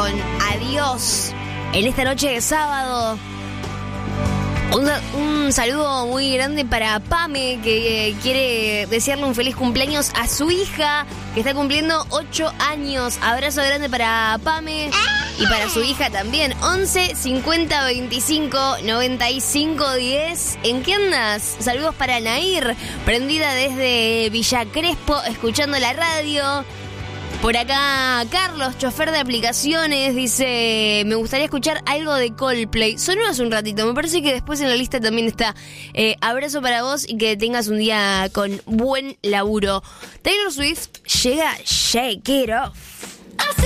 con Adiós en esta noche de sábado. Un saludo muy grande para Pame, que quiere desearle un feliz cumpleaños a su hija, que está cumpliendo 8 años. Abrazo grande para Pame y para su hija también. 11 50 25 95 10. ¿En qué andas? Saludos para Nair, prendida desde Villa Crespo, escuchando la radio. Por acá, Carlos, chofer de aplicaciones, dice: me gustaría escuchar algo de Coldplay. Sonó hace un ratito, me parece que después en la lista también está. Abrazo para vos y que tengas un día con buen laburo. Taylor Swift llega Shake It Off.